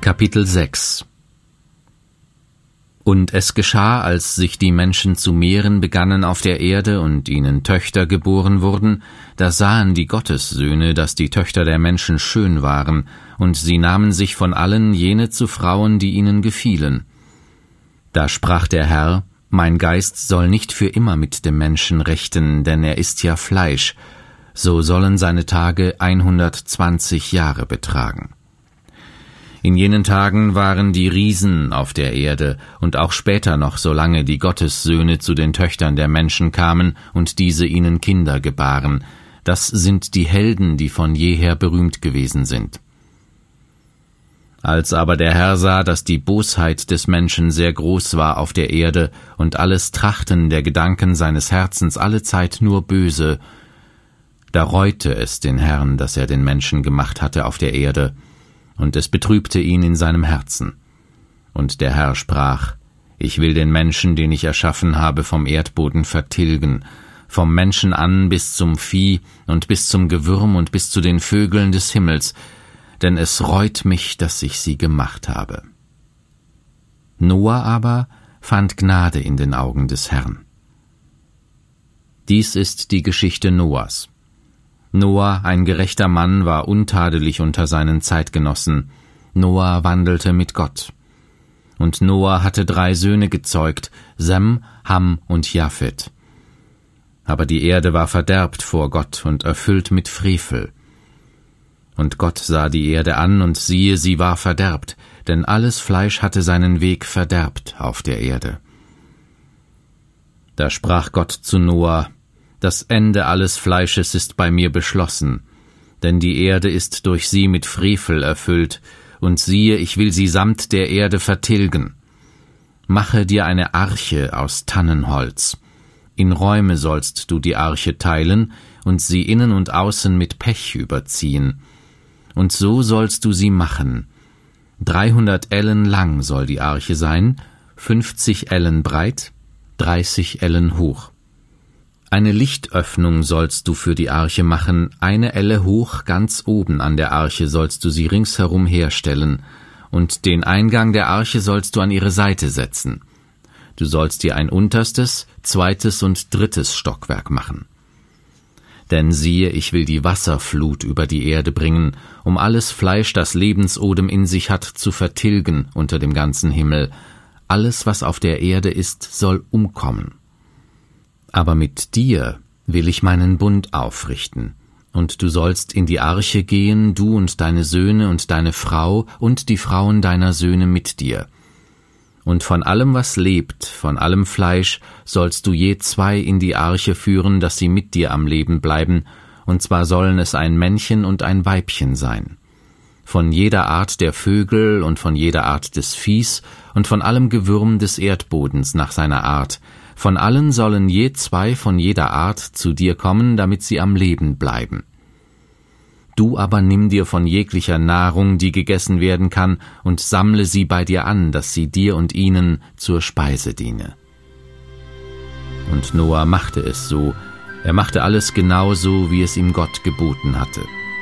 Kapitel 6 Und es geschah, als sich die Menschen zu mehren begannen auf der Erde und ihnen Töchter geboren wurden, da sahen die Gottessöhne, dass die Töchter der Menschen schön waren, und sie nahmen sich von allen jene zu Frauen, die ihnen gefielen. Da sprach der Herr: Mein Geist soll nicht für immer mit dem Menschen rechten, denn er ist ja Fleisch, so sollen seine Tage 120 Jahre betragen. In jenen Tagen waren die Riesen auf der Erde, und auch später noch, solange die Gottessöhne zu den Töchtern der Menschen kamen und diese ihnen Kinder gebaren. Das sind die Helden, die von jeher berühmt gewesen sind. Als aber der Herr sah, dass die Bosheit des Menschen sehr groß war auf der Erde und alles Trachten der Gedanken seines Herzens allezeit nur böse, da reute es den Herrn, dass er den Menschen gemacht hatte auf der Erde, und es betrübte ihn in seinem Herzen. Und der Herr sprach: Ich will den Menschen, den ich erschaffen habe, vom Erdboden vertilgen, vom Menschen an bis zum Vieh und bis zum Gewürm und bis zu den Vögeln des Himmels, denn es reut mich, dass ich sie gemacht habe. Noah aber fand Gnade in den Augen des Herrn. Dies ist die Geschichte Noahs. Noah, ein gerechter Mann, war untadelig unter seinen Zeitgenossen. Noah wandelte mit Gott. Und Noah hatte 3 Söhne gezeugt, Sem, Ham und Japhet. Aber die Erde war verderbt vor Gott und erfüllt mit Frevel. Und Gott sah die Erde an, und siehe, sie war verderbt, denn alles Fleisch hatte seinen Weg verderbt auf der Erde. Da sprach Gott zu Noah: Das Ende alles Fleisches ist bei mir beschlossen, denn die Erde ist durch sie mit Frevel erfüllt, und siehe, ich will sie samt der Erde vertilgen. Mache dir eine Arche aus Tannenholz. In Räume sollst du die Arche teilen und sie innen und außen mit Pech überziehen. Und so sollst du sie machen. 300 Ellen lang soll die Arche sein, 50 Ellen breit, 30 Ellen hoch. Eine Lichtöffnung sollst du für die Arche machen, 1 Elle hoch, ganz oben an der Arche sollst du sie ringsherum herstellen, und den Eingang der Arche sollst du an ihre Seite setzen. Du sollst dir ein unterstes, 2. und 3. Stockwerk machen. Denn siehe, ich will die Wasserflut über die Erde bringen, um alles Fleisch, das Lebensodem in sich hat, zu vertilgen unter dem ganzen Himmel. Alles, was auf der Erde ist, soll umkommen. Aber mit dir will ich meinen Bund aufrichten, und du sollst in die Arche gehen, du und deine Söhne und deine Frau und die Frauen deiner Söhne mit dir. Und von allem, was lebt, von allem Fleisch, sollst du je 2 in die Arche führen, dass sie mit dir am Leben bleiben, und zwar sollen es ein Männchen und ein Weibchen sein. Von jeder Art der Vögel und von jeder Art des Viehs und von allem Gewürm des Erdbodens nach seiner Art, von allen sollen je 2 von jeder Art zu dir kommen, damit sie am Leben bleiben. Du aber nimm dir von jeglicher Nahrung, die gegessen werden kann, und sammle sie bei dir an, dass sie dir und ihnen zur Speise diene. Und Noah machte es so, er machte alles genauso, wie es ihm Gott geboten hatte.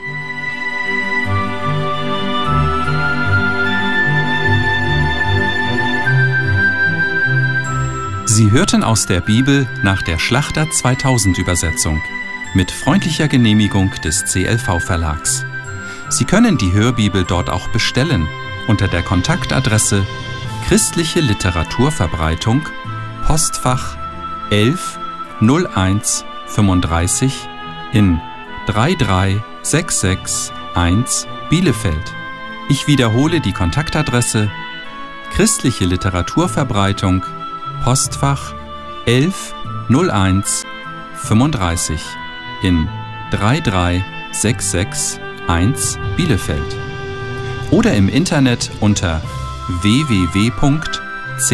Sie hörten aus der Bibel nach der Schlachter 2000 Übersetzung mit freundlicher Genehmigung des CLV-Verlags. Sie können die Hörbibel dort auch bestellen unter der Kontaktadresse Christliche Literaturverbreitung, Postfach 11 01 35 in 33661 Bielefeld. Ich wiederhole die Kontaktadresse: Christliche Literaturverbreitung, Postfach 11 01 35 in 33661 Bielefeld oder im Internet unter www.clv.de.